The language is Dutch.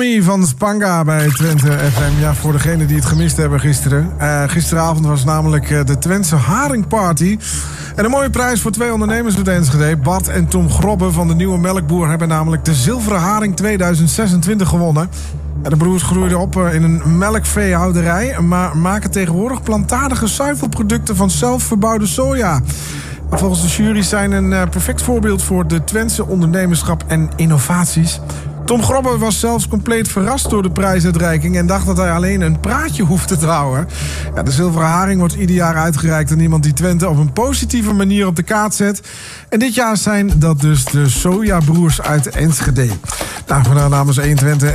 Van Spanga bij Twente FM. Ja, voor degenen die het gemist hebben gisteren. Gisteravond was namelijk de Twentse Haringparty. En een mooie prijs voor 2 ondernemers uit Enschede. Bart en Tom Grobbe van de Nieuwe Melkboer hebben namelijk de Zilveren Haring 2026 gewonnen. De broers groeiden op in een melkveehouderij, maar maken tegenwoordig plantaardige zuivelproducten van zelfverbouwde soja. Volgens de jury zijn een perfect voorbeeld voor de Twentse ondernemerschap en innovaties. Tom Grobbe was zelfs compleet verrast door de prijsuitreiking en dacht dat hij alleen een praatje hoefde te houden. Ja, de Zilveren Haring wordt ieder jaar uitgereikt aan iemand die Twente op een positieve manier op de kaart zet. En dit jaar zijn dat dus de sojabroers uit Enschede. Nou, namens 1 Twente